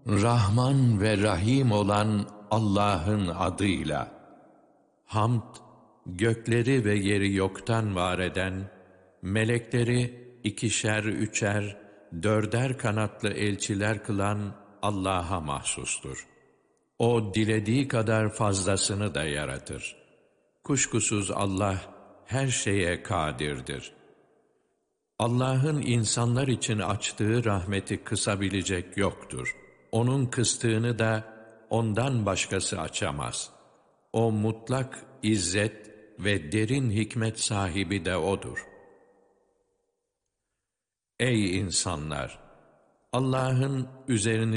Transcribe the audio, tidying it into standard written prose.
Rahman ve Rahim olan Allah'ın adıyla. Hamd, gökleri ve yeri yoktan var eden, melekleri ikişer, üçer, dörder kanatlı elçiler kılan Allah'a mahsustur. O dilediği kadar fazlasını da yaratır. Kuşkusuz Allah her şeye kadirdir. Allah'ın insanlar için açtığı rahmeti kısabilecek yoktur. Onun kıstığını da ondan başkası açamaz. O mutlak izzet ve derin hikmet sahibi de O'dur. Ey insanlar! Allah'ın üzerinize